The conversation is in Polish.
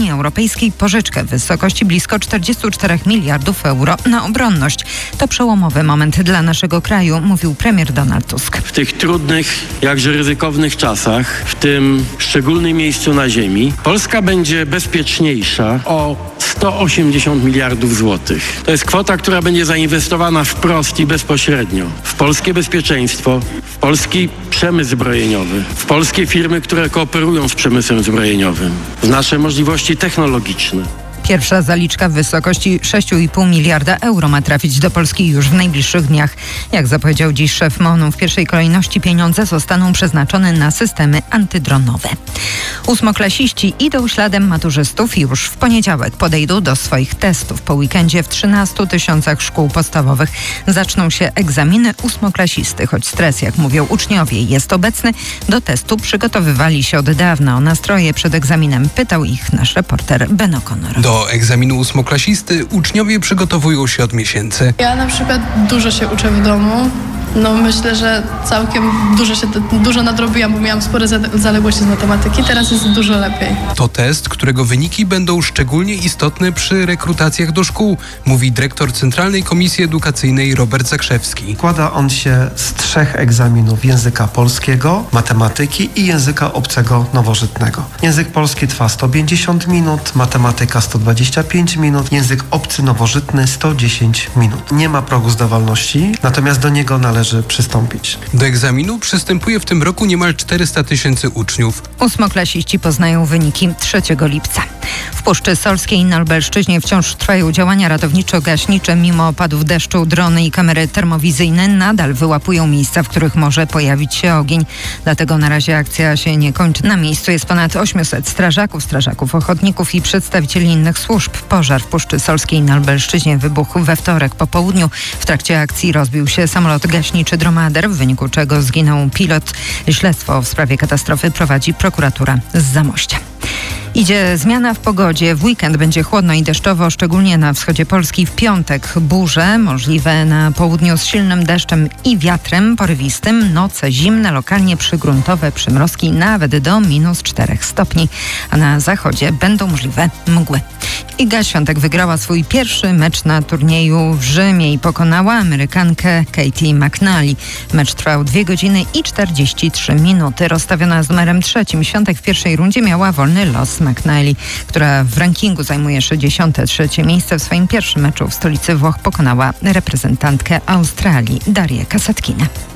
Unii Europejskiej pożyczkę w wysokości blisko 44 miliardów euro na obronność. To przełomowy moment dla naszego kraju, mówił premier Donald Tusk. W tych trudnych, jakże ryzykownych czasach, w tym szczególnym miejscu na ziemi, Polska będzie bezpieczniejsza o 180 miliardów złotych. To jest kwota, która będzie zainwestowana wprost i bezpośrednio w polskie bezpieczeństwo, w polski przemysł zbrojeniowy, w polskie firmy, które kooperują z przemysłem zbrojeniowym, w nasze możliwości technologiczne. Pierwsza zaliczka w wysokości 6,5 miliarda euro ma trafić do Polski już w najbliższych dniach. Jak zapowiedział dziś szef MON-u, w pierwszej kolejności pieniądze zostaną przeznaczone na systemy antydronowe. Ósmoklasiści idą śladem maturzystów i już w poniedziałek podejdą do swoich testów. Po weekendzie w 13 tysiącach szkół podstawowych zaczną się egzaminy ósmoklasisty. Choć stres, jak mówią uczniowie, jest obecny, do testu przygotowywali się od dawna. O nastroje przed egzaminem pytał ich nasz reporter Ben O'Connor. Do egzaminu ósmoklasisty uczniowie przygotowują się od miesięcy. Ja na przykład dużo się uczę w domu. Myślę, że całkiem dużo nadrobiłam, bo miałam spore zaległości z matematyki. Teraz jest dużo lepiej. To test, którego wyniki będą szczególnie istotne przy rekrutacjach do szkół, mówi dyrektor Centralnej Komisji Edukacyjnej Robert Zakrzewski. Składa on się z 3 egzaminów: języka polskiego, matematyki i języka obcego nowożytnego. Język polski trwa 150 minut, matematyka 125 minut, język obcy nowożytny 110 minut. Nie ma progu zdawalności, natomiast do niego należy przystąpić. Do egzaminu przystępuje w tym roku niemal 400 tysięcy uczniów. Ósmoklasiści poznają wyniki 3 lipca. W Puszczy Solskiej na Lubelszczyźnie wciąż trwają działania ratowniczo-gaśnicze. Mimo opadów deszczu drony i kamery termowizyjne nadal wyłapują miejsca, w których może pojawić się ogień. Dlatego na razie akcja się nie kończy. Na miejscu jest ponad 800 strażaków ochotników i przedstawicieli innych służb. Pożar w Puszczy Solskiej na Lubelszczyźnie wybuchł we wtorek po południu. W trakcie akcji rozbił się samolot gaśniczy Dromader, w wyniku czego zginął pilot. Śledztwo w sprawie katastrofy prowadzi prokuratura z Zamościa. Idzie zmiana w pogodzie. W weekend będzie chłodno i deszczowo, szczególnie na wschodzie Polski. W piątek burze, możliwe na południu z silnym deszczem i wiatrem porywistym. Noce zimne, lokalnie przygruntowe przymrozki nawet do -4 stopni. A na zachodzie będą możliwe mgły. Iga Świątek wygrała swój pierwszy mecz na turnieju w Rzymie i pokonała Amerykankę Katie McNally. Mecz trwał 2 godziny i 43 minuty. Rozstawiona z numerem 3, Świątek w pierwszej rundzie miała wolny los. McNally, która w rankingu zajmuje 63 miejsce, w swoim pierwszym meczu w stolicy Włoch pokonała reprezentantkę Australii Darię Kasatkine.